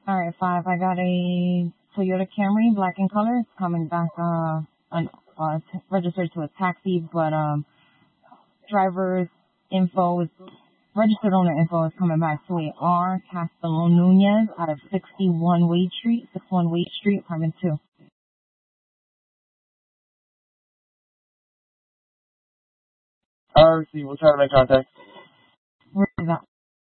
All right, 5. I got a Toyota Camry, black in color. It's coming back, registered to a taxi, but, driver's info is, registered owner info is coming back to a R. Castellon Nunez out of 61 Wade Street, apartment 2. I received. We'll try to make contact. Where is that?